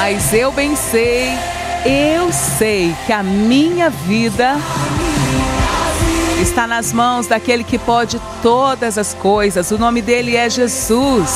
Mas eu bem sei, eu sei que a minha vida está nas mãos daquele que pode todas as coisas. O nome dele é Jesus.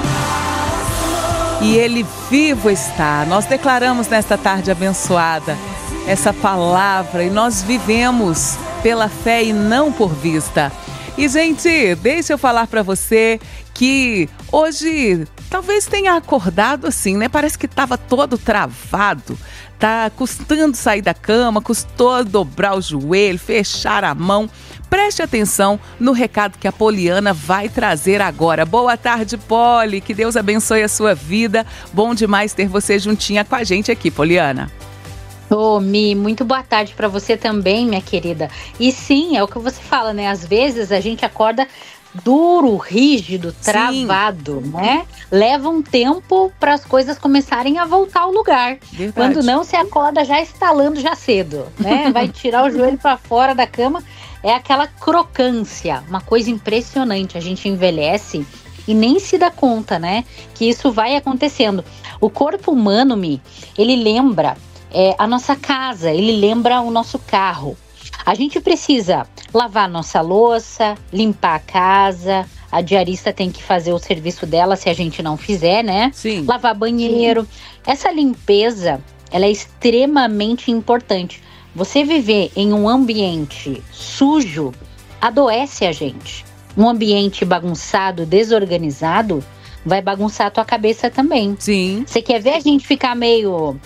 E ele vivo está. Nós declaramos nesta tarde abençoada essa palavra e nós vivemos pela fé e não por vista. E, gente, deixa eu falar para você que hoje talvez tenha acordado assim, né? Parece que estava todo travado. Tá custando sair da cama, custou dobrar o joelho, fechar a mão. Preste atenção no recado que a Poliana vai trazer agora. Boa tarde, Poli. Que Deus abençoe a sua vida. Bom demais ter você juntinha com a gente aqui, Poliana. Ô, Mi, muito boa tarde para você também, minha querida. E sim, é o que você fala, né? Às vezes a gente acorda duro, rígido, travado, né? Leva um tempo para as coisas começarem a voltar ao lugar. Verdade. Quando não, você acorda já estalando já cedo, né? Vai tirar o joelho para fora da cama. É aquela crocância, uma coisa impressionante. A gente envelhece e nem se dá conta, né? Que isso vai acontecendo. O corpo humano, Mi, ele lembra a nossa casa, ele lembra o nosso carro. A gente precisa lavar nossa louça, limpar a casa, a diarista tem que fazer o serviço dela se a gente não fizer, né? Sim. Lavar banheiro. Sim. Essa limpeza, ela é extremamente importante. Você viver em um ambiente sujo adoece a gente. Um ambiente bagunçado, desorganizado, vai bagunçar a tua cabeça também. Sim. Você quer ver a gente ficar meio...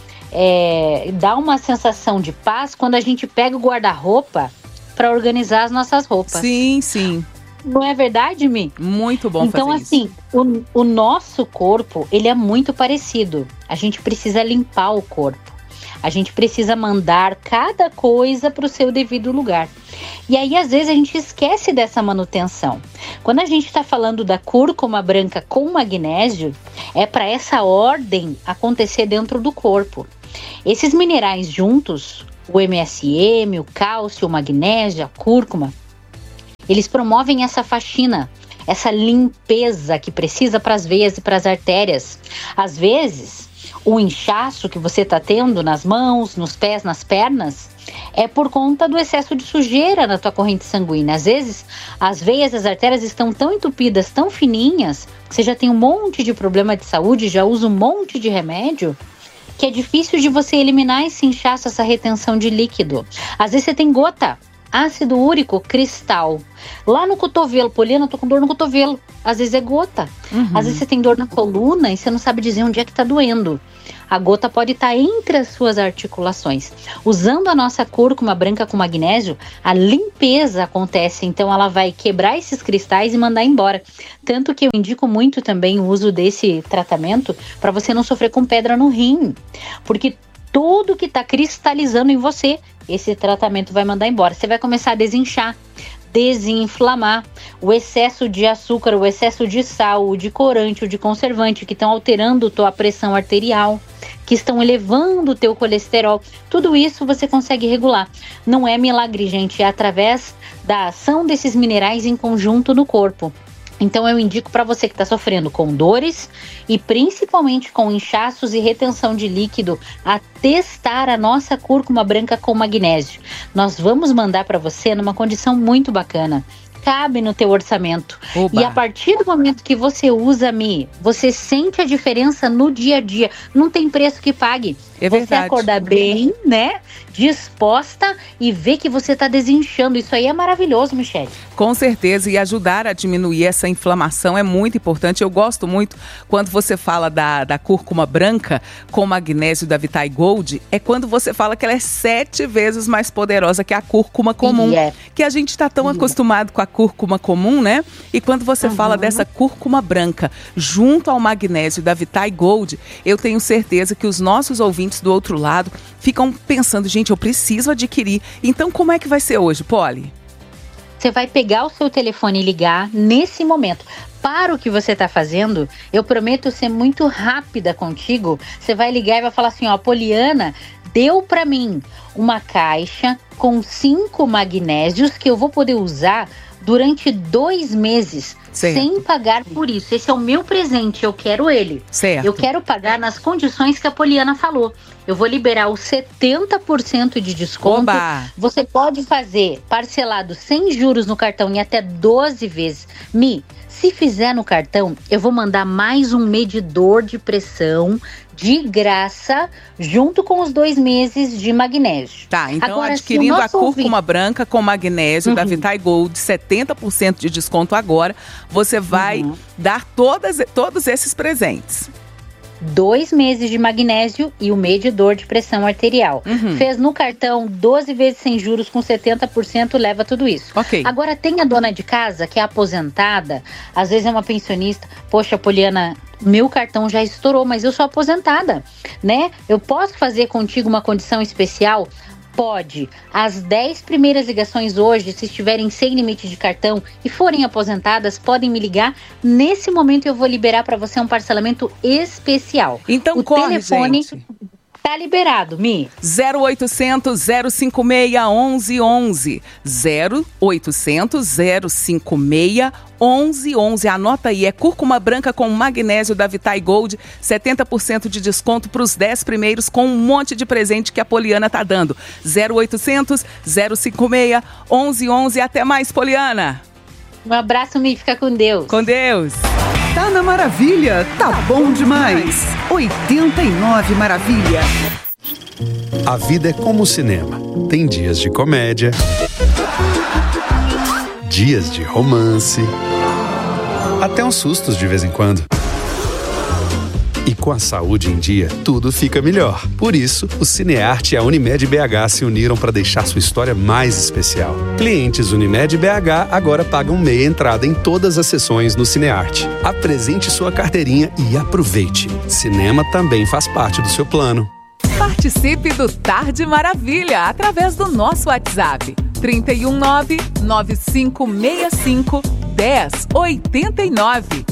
dá uma sensação de paz quando a gente pega o guarda-roupa para organizar as nossas roupas. Sim, sim. Não é verdade, Mi? Muito bom então, fazer assim, isso. O nosso corpo, ele é muito parecido. A gente precisa limpar o corpo. A gente precisa mandar cada coisa para o seu devido lugar. E aí, às vezes, a gente esquece dessa manutenção. Quando a gente está falando da cúrcuma branca com magnésio, é para essa ordem acontecer dentro do corpo. Esses minerais juntos, o MSM, o cálcio, o magnésio, a cúrcuma, eles promovem essa faxina, essa limpeza que precisa para as veias e para as artérias. Às vezes, o inchaço que você está tendo nas mãos, nos pés, nas pernas, é por conta do excesso de sujeira na tua corrente sanguínea. Às vezes, as veias e as artérias estão tão entupidas, tão fininhas, que você já tem um monte de problema de saúde, já usa um monte de remédio, que é difícil de você eliminar esse inchaço, essa retenção de líquido. Às vezes você tem gota, ácido úrico cristal. Lá no cotovelo, Poliana, eu tô com dor no cotovelo. Às vezes é gota. Às vezes você tem dor na coluna e você não sabe dizer onde é que tá doendo. A gota pode estar entre as suas articulações. Usando a nossa cúrcuma branca com magnésio, a limpeza acontece. Então ela vai quebrar esses cristais e mandar embora. Tanto que eu indico muito também o uso desse tratamento para você não sofrer com pedra no rim. Porque tudo que está cristalizando em você, esse tratamento vai mandar embora. Você vai começar a desinchar, desinflamar. O excesso de açúcar, o excesso de sal, o de corante, o de conservante, que estão alterando tua pressão arterial, que estão elevando o teu colesterol. Tudo isso você consegue regular. Não é milagre, gente, é através da ação desses minerais em conjunto no corpo. Então eu indico para você que está sofrendo com dores e principalmente com inchaços e retenção de líquido a testar a nossa cúrcuma branca com magnésio. Nós vamos mandar para você numa condição muito bacana. Cabe no teu orçamento. Oba. E a partir do momento que você usa, Mi, você sente a diferença no dia a dia. Não tem preço que pague. É verdade. Você acordar bem, né? Disposta e ver que você está desinchando. Isso aí é maravilhoso, Michele. Com certeza, e ajudar a diminuir essa inflamação é muito importante. Eu gosto muito quando você fala da cúrcuma branca com magnésio da Vitai Gold, é quando você fala que ela é 7 vezes mais poderosa que a cúrcuma comum. Que a gente está tão acostumado com a cúrcuma comum, né? E quando você fala dessa cúrcuma branca junto ao magnésio da Vitai Gold, eu tenho certeza que os nossos ouvintes do outro lado ficam pensando, gente, eu preciso adquirir. Então, como é que vai ser hoje, Poli? Você vai pegar o seu telefone e ligar nesse momento. Para o que você está fazendo, eu prometo ser muito rápida contigo. Você vai ligar e vai falar assim, ó, Poliana, deu para mim uma caixa com 5 magnésios que eu vou poder usar durante 2 meses. sem pagar por isso. Esse é o meu presente, eu quero ele. Certo. Eu quero pagar nas condições que a Poliana falou. Eu vou liberar os 70% de desconto. Oba! Você pode fazer parcelado sem juros no cartão em até 12 vezes. Se fizer no cartão, eu vou mandar mais um medidor de pressão de graça, junto com os 2 meses de magnésio. Tá, então agora, adquirindo a cúrcuma branca com magnésio da Vitae Gold, 70% de desconto agora, você vai dar todos esses presentes. 2 meses de magnésio e o medidor de pressão arterial. Fez no cartão 12 vezes sem juros com 70%, leva tudo isso. Ok. Agora tem a dona de casa que é aposentada, às vezes é uma pensionista. Poxa, Poliana, meu cartão já estourou, mas eu sou aposentada, né? Eu posso fazer contigo uma condição especial? Pode. As 10 primeiras ligações hoje, se estiverem sem limite de cartão e forem aposentadas, podem me ligar. Nesse momento eu vou liberar para você um parcelamento especial. Então o corre, telefone gente. Tá liberado, 0800 056 1111. 0800 056 1111. Anota aí, é cúrcuma branca com magnésio da Vitae Gold, 70% de desconto para os 10 primeiros com um monte de presente que a Poliana tá dando. 0800 056 1111. Até mais, Poliana. Um abraço, Mi, fica com Deus. Com Deus. Tá na maravilha, tá bom demais. 89 Maravilha. A vida é como o cinema. Tem dias de comédia, dias de romance, até uns sustos de vez em quando. E com a saúde em dia, tudo fica melhor. Por isso, o Cinearte e a Unimed BH se uniram para deixar sua história mais especial. Clientes Unimed BH agora pagam meia entrada em todas as sessões no Cinearte. Apresente sua carteirinha e aproveite. Cinema também faz parte do seu plano. Participe do Tarde Maravilha através do nosso WhatsApp 319-9565-1089.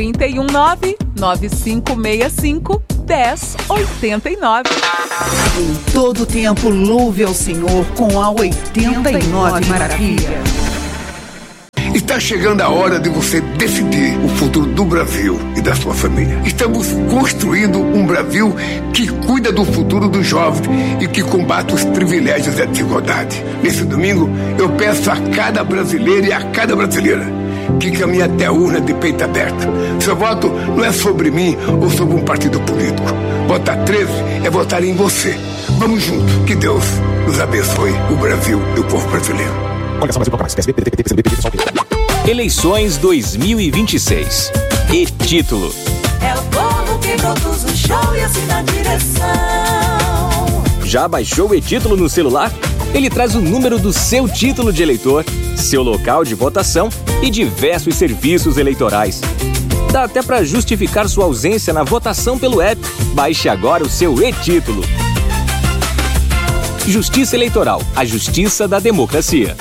319-9565-1089. Em todo tempo, louve ao Senhor com a 89 Maravilha. Está chegando a hora de você decidir o futuro do Brasil e da sua família. Estamos construindo um Brasil que cuida do futuro dos jovens e que combate os privilégios e a desigualdade. Nesse domingo, eu peço a cada brasileiro e a cada brasileira que caminhe até a urna de peito aberto. Seu voto não é sobre mim ou sobre um partido político. Votar 13 é votar em você. Vamos juntos. Que Deus nos abençoe, o Brasil e o povo brasileiro. Eleições 2026. E título: é o povo que produz o show e assina a direção. Já baixou o e-título no celular? Ele traz o número do seu título de eleitor, seu local de votação e diversos serviços eleitorais. Dá até para justificar sua ausência na votação pelo app. Baixe agora o seu e-título. Justiça Eleitoral, a justiça da democracia.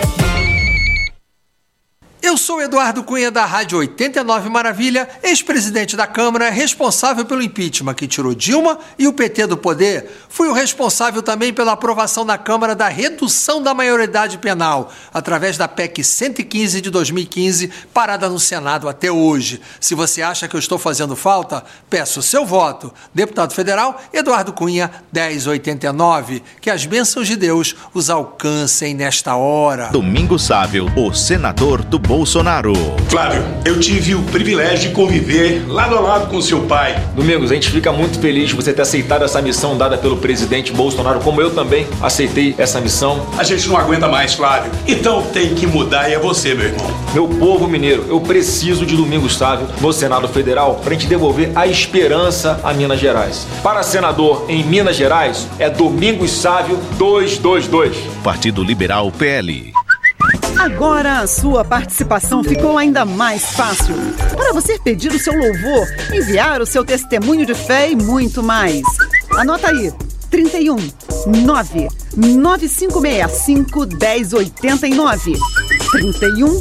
Eu sou Eduardo Cunha, da Rádio 89 Maravilha, ex-presidente da Câmara, responsável pelo impeachment que tirou Dilma e o PT do poder. Fui o responsável também pela aprovação na Câmara da redução da maioridade penal, através da PEC 115 de 2015, parada no Senado até hoje. Se você acha que eu estou fazendo falta, peço o seu voto. Deputado Federal, Eduardo Cunha, 1089. Que as bênçãos de Deus os alcancem nesta hora. Domingos Sávio, o senador do Bolsonaro. Flávio, eu tive o privilégio de conviver lado a lado com seu pai. Domingos, a gente fica muito feliz de você ter aceitado essa missão dada pelo presidente Bolsonaro, como eu também aceitei essa missão. A gente não aguenta mais, Flávio. Então tem que mudar e é você, meu irmão. Meu povo mineiro, eu preciso de Domingos Sávio no Senado Federal para a gente devolver a esperança a Minas Gerais. Para senador em Minas Gerais, é Domingos Sávio 222. Partido Liberal PL. Agora a sua participação ficou ainda mais fácil. Para você pedir o seu louvor, enviar o seu testemunho de fé e muito mais. Anota aí, 31 99565 1089. 31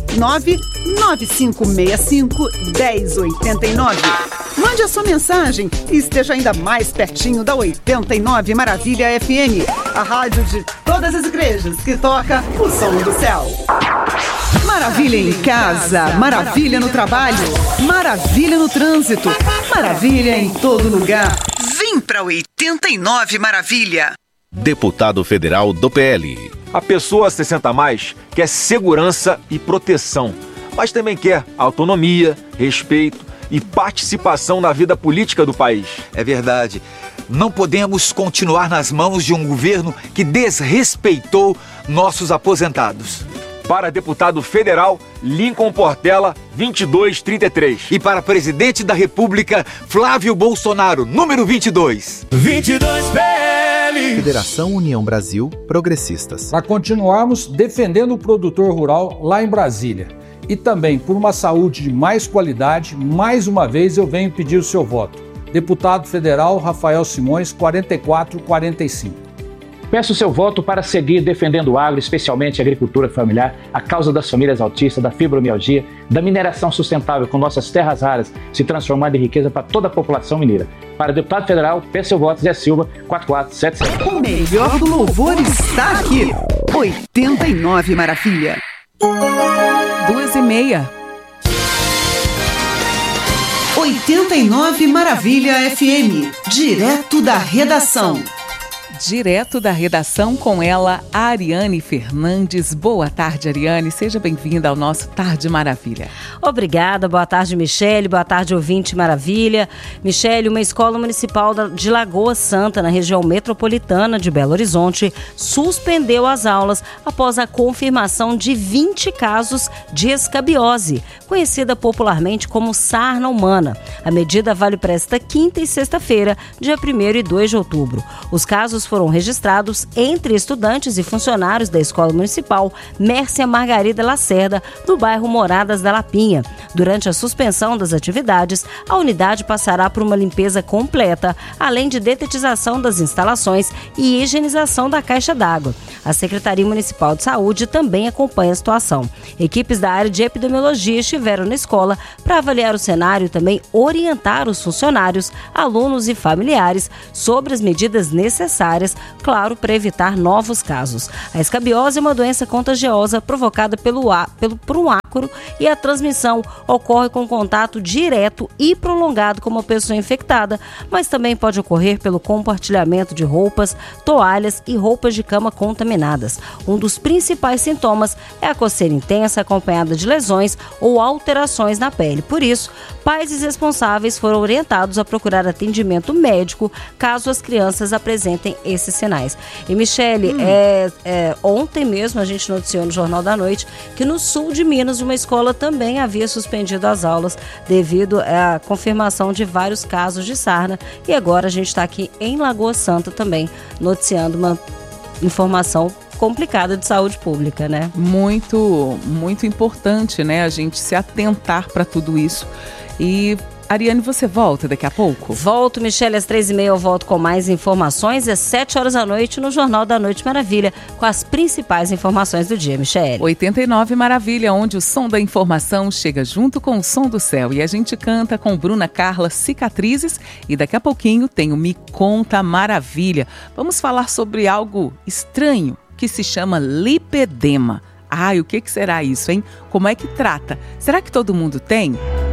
99565 1089. Mande a sua mensagem e esteja ainda mais pertinho da 89 Maravilha FM, a rádio de todas as igrejas que toca o som do céu. Maravilha em casa, maravilha no trabalho, maravilha no trânsito, maravilha em todo lugar. Vem pra 89 Maravilha. Deputado federal do PL. A pessoa 60+, quer segurança e proteção, mas também quer autonomia, respeito e participação na vida política do país. É verdade. Não podemos continuar nas mãos de um governo que desrespeitou nossos aposentados. Para deputado federal, Lincoln Portela, 2233. E para presidente da República, Flávio Bolsonaro, número 22. 22 PL. Federação União Brasil Progressistas. Para continuarmos defendendo o produtor rural lá em Brasília. E também por uma saúde de mais qualidade, mais uma vez eu venho pedir o seu voto. Deputado federal Rafael Simões, 4445. Peço o seu voto para seguir defendendo o agro, especialmente a agricultura familiar, a causa das famílias autistas, da fibromialgia, da mineração sustentável, com nossas terras raras se transformando em riqueza para toda a população mineira. Para deputado federal, peço seu voto, Zé Silva, 4477. O melhor do louvor está aqui. 89 Maravilha. 2h30. 89 Maravilha FM. Direto da redação. Direto da redação com ela, Ariane Fernandes. Boa tarde, Ariane. Seja bem-vinda ao nosso Tarde Maravilha. Obrigada. Boa tarde, Michele. Boa tarde, ouvinte Maravilha. Michele, uma escola municipal de Lagoa Santa, na região metropolitana de Belo Horizonte, suspendeu as aulas após a confirmação de 20 casos de escabiose, conhecida popularmente como sarna humana. A medida vale para esta quinta e sexta-feira, dia 1º e 2 de outubro. Os casos foram registrados entre estudantes e funcionários da Escola Municipal Mércia Margarida Lacerda, no bairro Moradas da Lapinha. Durante a suspensão das atividades, a unidade passará por uma limpeza completa, além de detetização das instalações e higienização da caixa d'água. A Secretaria Municipal de Saúde também acompanha a situação. Equipes da área de epidemiologia estiveram na escola para avaliar o cenário e também orientar os funcionários, alunos e familiares sobre as medidas necessárias, claro, para evitar novos casos. A escabiose é uma doença contagiosa provocada por um ácaro e a transmissão ocorre com contato direto e prolongado com uma pessoa infectada, mas também pode ocorrer pelo compartilhamento de roupas, toalhas e roupas de cama contaminadas. Um dos principais sintomas é a coceira intensa acompanhada de lesões ou alterações na pele. Por isso, pais e responsáveis foram orientados a procurar atendimento médico caso as crianças apresentem esses sinais. E Michele, ontem mesmo a gente noticiou no Jornal da Noite que no sul de Minas uma escola também havia suspendido as aulas devido à confirmação de vários casos de sarna, e agora a gente está aqui em Lagoa Santa também noticiando uma informação complicada de saúde pública, né? Muito, muito importante, né? A gente se atentar para tudo isso. E Ariane, você volta daqui a pouco? Volto, Michele, às 3h30 eu volto com mais informações, às 7h da noite no Jornal da Noite Maravilha, com as principais informações do dia, Michele. 89 Maravilha, onde o som da informação chega junto com o som do céu. E a gente canta com Bruna Carla, Cicatrizes, e daqui a pouquinho tem o Me Conta Maravilha. Vamos falar sobre algo estranho que se chama lipedema. Ai, o que será isso, hein? Como é que trata? Será que todo mundo tem?